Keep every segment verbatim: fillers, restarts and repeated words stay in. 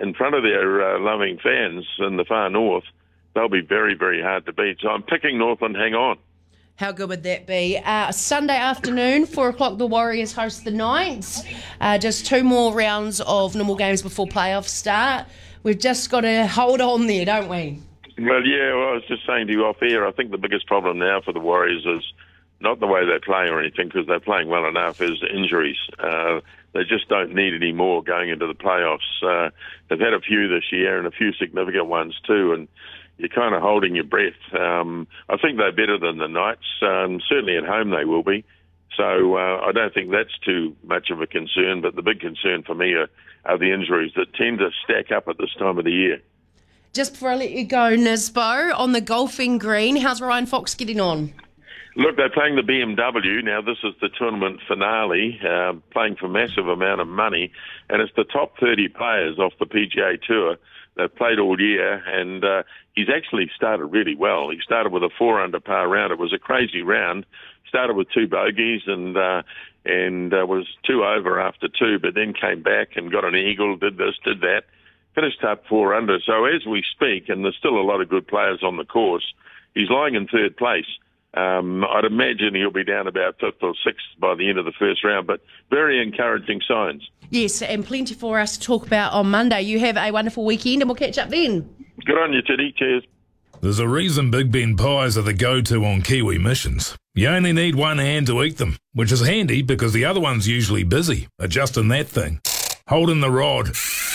in front of their uh, loving fans in the far north, they'll be very, very hard to beat. So I'm picking Northland. Hang on. How good would that be? Uh, Sunday afternoon, four o'clock, the Warriors host the Knights. Uh, just two more rounds of normal games before playoffs start. We've just got to hold on there, don't we? Well, yeah, well, I was just saying to you off air, I think the biggest problem now for the Warriors is not the way they play or anything, because they're playing well enough, is injuries. Uh, they just don't need any more going into the playoffs. Uh, they've had a few this year and a few significant ones too, and you're kind of holding your breath. Um, I think they're better than the Knights. Um, certainly at home they will be. So uh, I don't think that's too much of a concern, but the big concern for me are, are the injuries that tend to stack up at this time of the year. Just before I let you go, Nisbo, on the golfing green, how's Ryan Fox getting on? Look, they're playing the B M W. Now, this is the tournament finale, uh, playing for a massive amount of money, and it's the top thirty players off the P G A Tour. They've played all year, and uh, he's actually started really well. He started with a four under par round. It was a crazy round. Started with two bogeys and uh, and uh, was two over after two, but then came back and got an eagle, did this, did that, finished up four under. So as we speak, and there's still a lot of good players on the course, he's lying in third place. Um, I'd imagine he'll be down about fifth or sixth by the end of the first round, but very encouraging signs. Yes, and plenty for us to talk about on Monday. You have a wonderful weekend and we'll catch up then. Good on you, Teddy. Cheers. There's a reason Big Ben pies are the go-to on Kiwi missions. You only need one hand to eat them, which is handy because the other one's usually busy adjusting that thing, holding the rod,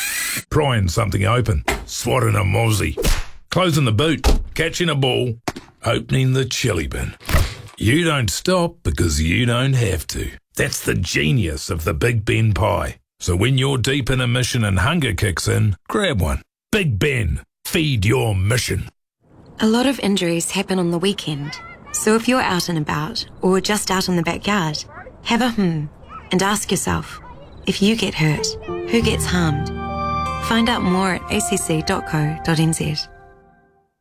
prying something open, swatting a mozzie, closing the boot, catching a ball, opening the chili bin. You don't stop because you don't have to. That's the genius of the Big Ben pie. So when you're deep in a mission and hunger kicks in, grab one. Big Ben, feed your mission. A lot of injuries happen on the weekend. So if you're out and about, or just out in the backyard, have a hmm and ask yourself, if you get hurt, who gets harmed? Find out more at a c c dot co dot n z.